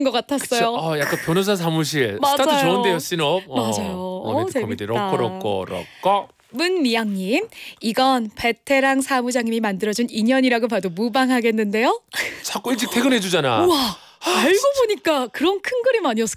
것 같았어요. 약간 변호사 사무실. 맞아요. 스타트 좋은데요, 신업. 맞아요. 로맨틱 코미디 재밌다. 로꼬로꼬. 문미영님, 이건 베테랑 사무장님이 만들어준 인연이라고 봐도 무방하겠는데요? 자꾸 일찍 퇴근해 주잖아. 우와, 알고 보니까 그런 큰 그림 아니었을까요?